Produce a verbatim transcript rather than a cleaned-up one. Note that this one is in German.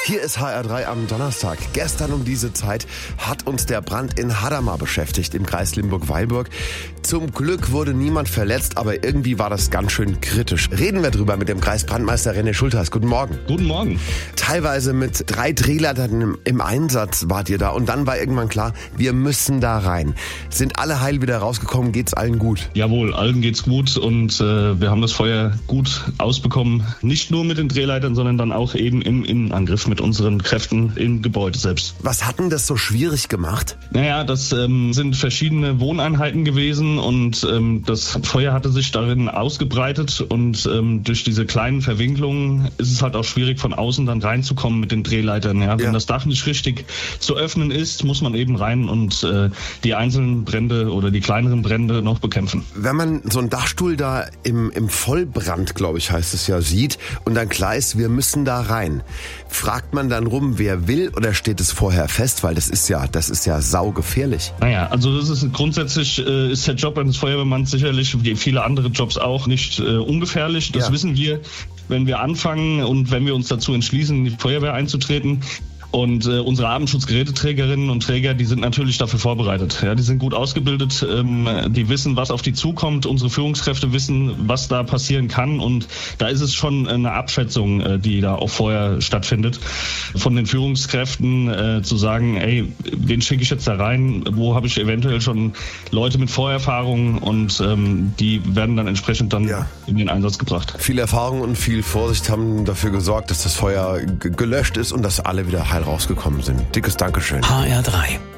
Hier ist H R drei am Donnerstag. Gestern um diese Zeit hat uns der Brand in Hadamar beschäftigt, im Kreis Limburg-Weilburg. Zum Glück wurde niemand verletzt, aber irgendwie war das ganz schön kritisch. Reden wir drüber mit dem Kreisbrandmeister René Schultheiß. Guten Morgen. Guten Morgen. Teilweise mit drei Drehleitern im, im Einsatz wart ihr da und dann war irgendwann klar, wir müssen da rein. Sind alle heil wieder rausgekommen? Geht's allen gut? Jawohl, allen geht's gut und äh, wir haben das Feuer gut ausbekommen. Nicht nur mit den Drehleitern, sondern dann auch eben im Innenangriff mit unseren Kräften im Gebäude selbst. Was hat denn das so schwierig gemacht? Naja, das ähm, sind verschiedene Wohneinheiten gewesen und ähm, das Feuer hatte sich darin ausgebreitet und ähm, durch diese kleinen Verwinklungen ist es halt auch schwierig, von außen dann reinzukommen mit den Drehleitern. Ja? Wenn ja. das Dach nicht richtig zu öffnen ist, muss man eben rein und äh, die einzelnen Brände oder die kleineren Brände noch bekämpfen. Wenn man so einen Dachstuhl da im, im Vollbrand, glaube ich, heißt es ja, sieht und dann klar ist, wir müssen da rein, fragt man dann rum, wer will, oder steht es vorher fest? Weil das ist ja, das ist ja saugefährlich. Naja, also das ist grundsätzlich äh, ist der Job eines Feuerwehrmanns sicherlich, wie viele andere Jobs auch, nicht äh, ungefährlich. Das ja. wissen wir, wenn wir anfangen und wenn wir uns dazu entschließen, in die Feuerwehr einzutreten. Und äh, unsere Atemschutzgeräteträgerinnen und Träger, die sind natürlich dafür vorbereitet. Ja, die sind gut ausgebildet, ähm, die wissen, was auf die zukommt. Unsere Führungskräfte wissen, was da passieren kann. Und da ist es schon eine Abschätzung, äh, die da auch vorher stattfindet. Von den Führungskräften äh, zu sagen, ey, wen schicke ich jetzt da rein? Wo habe ich eventuell schon Leute mit Vorerfahrung? Und ähm, die werden dann entsprechend dann ja. in den Einsatz gebracht. Viel Erfahrung und viel Vorsicht haben dafür gesorgt, dass das Feuer g- gelöscht ist und dass alle wieder heil rausgekommen sind. Dickes Dankeschön. H R drei